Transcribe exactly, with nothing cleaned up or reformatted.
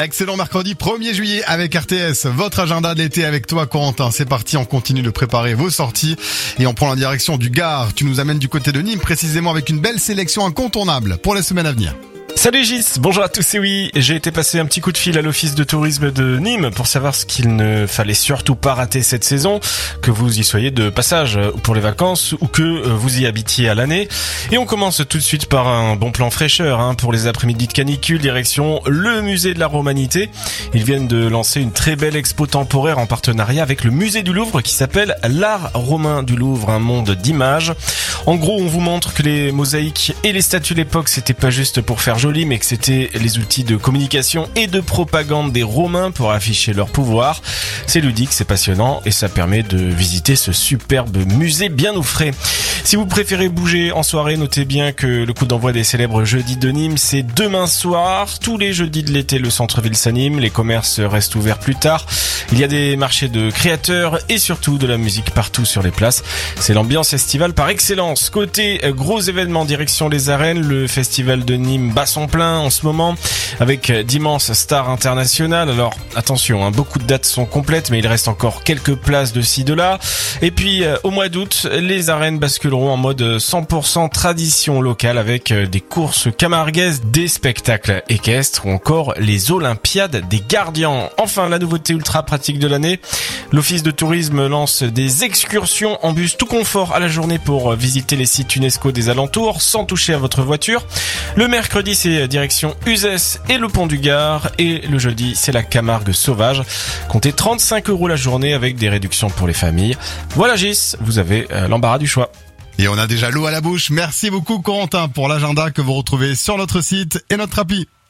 Excellent mercredi premier juillet avec R T S. Votre agenda de l'été avec toi, Corentin. C'est parti, on continue de préparer vos sorties et on prend la direction du Gard. Tu nous amènes du côté de Nîmes précisément avec une belle sélection incontournable pour les semaines à venir. Salut Gis, bonjour à tous et oui, j'ai été passer un petit coup de fil à l'office de tourisme de Nîmes pour savoir ce qu'il ne fallait surtout pas rater cette saison, que vous y soyez de passage pour les vacances ou que vous y habitiez à l'année. Et on commence tout de suite par un bon plan fraîcheur hein, pour les après-midi de canicule, direction le musée de la Romanité. Ils viennent de lancer une très belle expo temporaire en partenariat avec le musée du Louvre qui s'appelle L'Art romain du Louvre, un monde d'images. En gros, on vous montre que les mosaïques et les statues de l'époque, c'était pas juste pour faire joli, mais que c'était les outils de communication et de propagande des Romains pour afficher leur pouvoir. C'est ludique, c'est passionnant et ça permet de visiter ce superbe musée bien au frais. Si vous préférez bouger en soirée, notez bien que le coup d'envoi des célèbres jeudis de Nîmes, c'est demain soir. Tous les jeudis de l'été, le centre-ville s'anime, les commerces restent ouverts plus tard. Il y a des marchés de créateurs et surtout de la musique partout sur les places. C'est l'ambiance estivale par excellence. Côté gros événements, direction les arènes, le festival de Nîmes bat son plein en ce moment avec d'immenses stars internationales. Alors attention, hein, beaucoup de dates sont complètes, mais il reste encore quelques places de ci de là. Et puis euh, au mois d'août, les arènes basculeront en mode cent pour cent tradition locale avec euh, des courses camarguaises, des spectacles équestres ou encore les Olympiades des gardiens. Enfin, la nouveauté ultra pratique de l'année, l'office de tourisme lance des excursions en bus tout confort à la journée pour visiter les sites UNESCO des alentours sans toucher à votre voiture. Le mercredi, c'est direction Uzès et le pont du Gard et le jeudi, c'est la Camargue sauvage. Comptez trente-cinq euros la journée avec des réductions pour les familles. Voilà Gis, vous avez euh, l'embarras du choix. Et on a déjà l'eau à la bouche. Merci beaucoup Corentin pour l'agenda que vous retrouvez sur notre site et notre appli.